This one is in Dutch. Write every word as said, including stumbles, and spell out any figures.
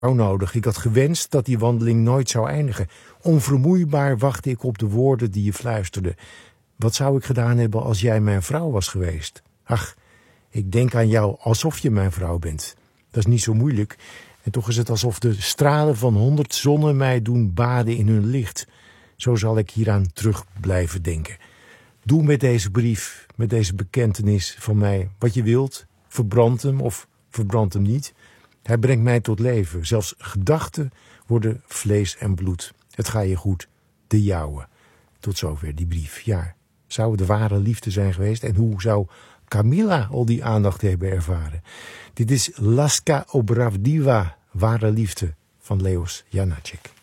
nodig. Ik had gewenst dat die wandeling nooit zou eindigen. Onvermoeibaar wachtte ik op de woorden die je fluisterde. Wat zou ik gedaan hebben als jij mijn vrouw was geweest? Ach, ik denk aan jou alsof je mijn vrouw bent. Dat is niet zo moeilijk. En toch is het alsof de stralen van honderd zonnen mij doen baden in hun licht. Zo zal ik hieraan terug blijven denken. Doe met deze brief, met deze bekentenis van mij wat je wilt. Verbrand hem of verbrand hem niet. Hij brengt mij tot leven. Zelfs gedachten worden vlees en bloed. Het gaat je goed, de jouwe. Tot zover die brief. Ja, zou het de ware liefde zijn geweest? En hoe zou Kamila al die aandacht hebben ervaren? Dit is Laska Obravdiva, ware liefde van Leos Janáček.